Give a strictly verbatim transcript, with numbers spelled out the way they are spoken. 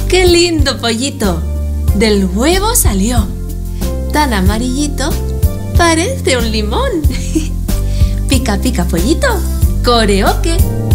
¡Qué lindo pollito! Del huevo salió. Tan amarillito, parece un limón. Pica, pica, pollito. Coreoque.